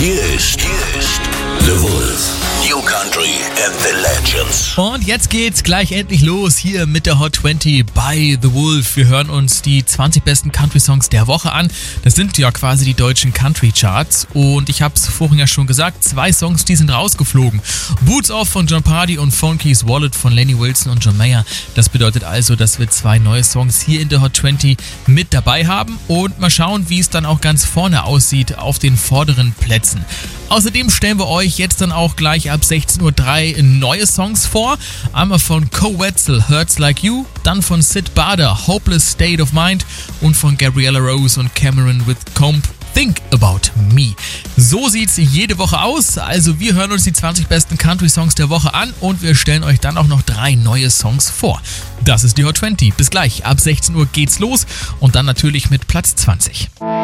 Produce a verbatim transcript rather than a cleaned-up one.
Hier ist, hier ist The Wolf. New Country and the Legends. Und jetzt geht's gleich endlich los hier mit der Hot zwanzig bei The Wolf. Wir hören uns die zwanzig besten Country-Songs der Woche an. Das sind ja quasi die deutschen Country-Charts. Und ich hab's vorhin ja schon gesagt, zwei Songs, die sind rausgeflogen. Boots Off von Jon Pardi und Phone Keys Wallet von Lenny Wilson und John Mayer. Das bedeutet also, dass wir zwei neue Songs hier in der Hot zwanzig mit dabei haben. Und mal schauen, wie es dann auch ganz vorne aussieht auf den vorderen Plätzen. Außerdem stellen wir euch jetzt dann auch gleich ab sechzehn Uhr drei neue Songs vor. Einmal von Koe Wetzel, Hurts Like You, dann von Sid Bader, Hopeless State of Mind und von Gabriella Rose und Cameron with Comp, Think About Me. So sieht's jede Woche aus. Also wir hören uns die zwanzig besten Country-Songs der Woche an und wir stellen euch dann auch noch drei neue Songs vor. Das ist die Hot zwanzig. Bis gleich. Ab sechzehn Uhr geht's los und dann natürlich mit Platz zwanzig.